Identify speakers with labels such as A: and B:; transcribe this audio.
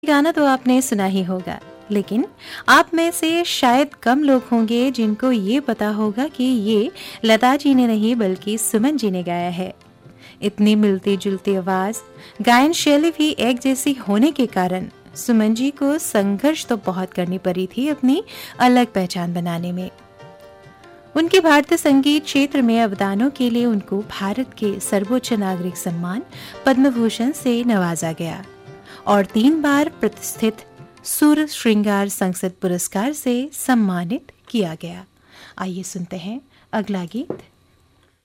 A: गाना तो आपने सुना ही होगा, लेकिन आप में से शायद कम लोग होंगे जिनको ये पता होगा कि ये लता जी ने नहीं बल्कि सुमन जी ने गाया है। इतनी मिलती जुलती आवाज, गायन शैली भी एक जैसी होने के कारण सुमन जी को संघर्ष तो बहुत करनी पड़ी थी अपनी अलग पहचान बनाने में। उनके भारतीय संगीत क्षेत्र में अवदानों के लिए उनको भारत के सर्वोच्च नागरिक सम्मान पद्म भूषण से नवाजा गया और 3 बार प्रतिष्ठित सुर श्रृंगार संसद पुरस्कार से सम्मानित किया गया। आइए सुनते हैं अगला गीत।